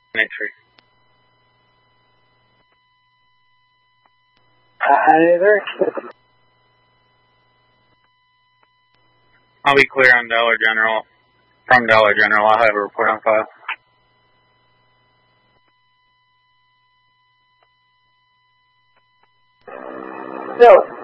entry. Hi there. I'll be clear on Dollar General. From Dollar General, I'll have a report on file. No.